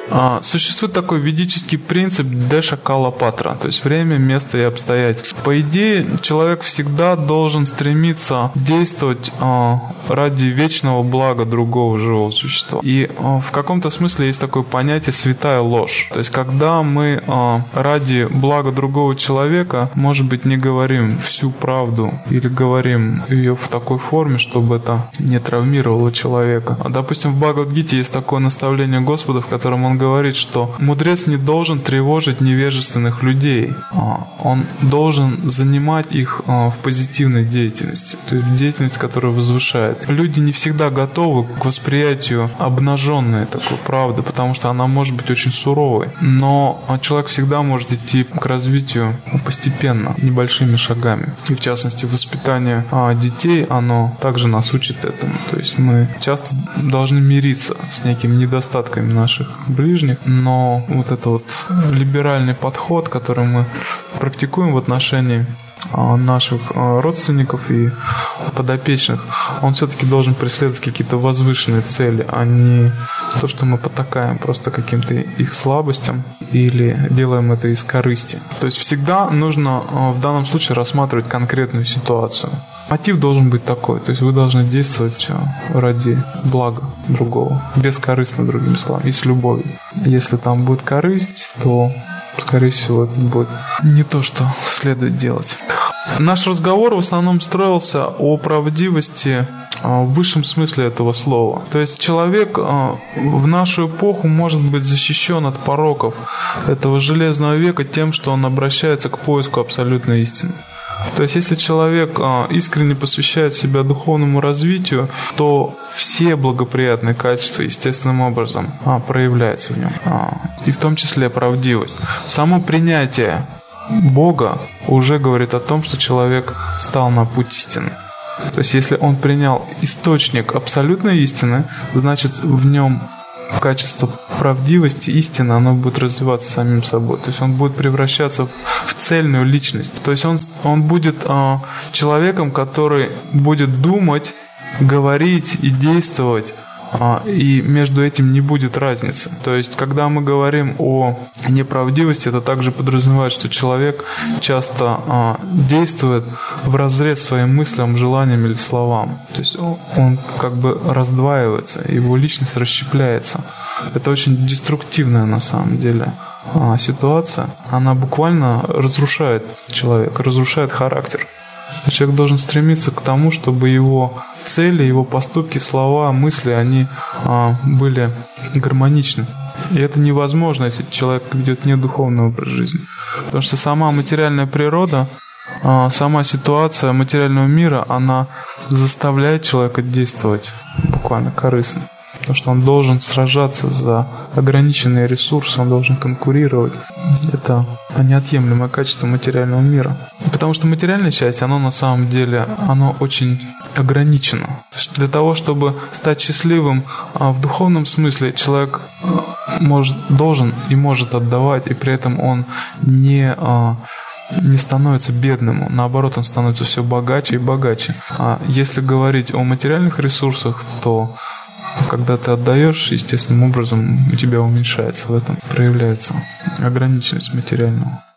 Существует такой ведический принцип Деша Кала Патра, то есть время, место и обстоятельства. По идее, человек всегда должен стремиться действовать ради вечного блага другого живого существа. И в каком-то смысле есть такое понятие «святая ложь». То есть когда мы ради блага другого человека, может быть, не говорим всю правду или говорим ее в такой форме, чтобы это не травмировало человека. Допустим, в Бхагавад-гите есть такое наставление Господа, в котором он говорит, что мудрец не должен тревожить невежественных людей. Он должен занимать их в позитивной деятельности, то есть деятельность, которая возвышает. Люди не всегда готовы к восприятию обнаженной такой правды, потому что она может быть очень суровой. Но человек всегда может идти к развитию постепенно, небольшими шагами. И в частности, воспитание детей, оно также нас учит этому. То есть мы часто должны мириться с некими недостатками наших ближних, но вот этот вот либеральный подход, который мы практикуем в отношении наших родственников и подопечных, он все-таки должен преследовать какие-то возвышенные цели, а не то, что мы потакаем просто каким-то их слабостям или делаем это из корысти. То есть всегда нужно в данном случае рассматривать конкретную ситуацию. Мотив должен быть такой, то есть вы должны действовать ради блага другого, бескорыстно, другими словами, и с любовью. Если там будет корысть, то, скорее всего, это будет не то, что следует делать. Наш разговор в основном строился о правдивости в высшем смысле этого слова. То есть человек в нашу эпоху может быть защищен от пороков этого железного века тем, что он обращается к поиску абсолютной истины. То есть, если человек искренне посвящает себя духовному развитию, то все благоприятные качества естественным образом проявляются в нем. И в том числе правдивость. Само принятие Бога уже говорит о том, что человек стал на путь истины. То есть, если он принял источник абсолютной истины, значит, в нем качество правдивости, истины, оно будет развиваться самим собой. То есть он будет превращаться в цельную личность. То есть он будет человеком, который будет думать, говорить и действовать, и между этим не будет разницы. То есть, когда мы говорим о неправдивости, это также подразумевает, что человек часто действует вразрез своим мыслям, желаниям или словам. То есть он как бы раздваивается, его личность расщепляется. Это очень деструктивная на самом деле ситуация. Она буквально разрушает человека, разрушает характер. Человек должен стремиться к тому, чтобы его цели, его поступки, слова, мысли, они были гармоничны. И это невозможно, если человек ведет недуховный образ жизни. Потому что сама материальная природа, сама ситуация материального мира, она заставляет человека действовать буквально корыстно. Потому что он должен сражаться за ограниченные ресурсы, он должен конкурировать. Это неотъемлемое качество материального мира. Потому что материальная часть, она на самом деле, она очень ограничена. То есть для того, чтобы стать счастливым в духовном смысле, человек должен и может отдавать, и при этом он не становится бедным, наоборот, он становится все богаче и богаче. А если говорить о материальных ресурсах, то когда ты отдаешь, естественным образом у тебя уменьшается в этом, проявляется ограниченность материального.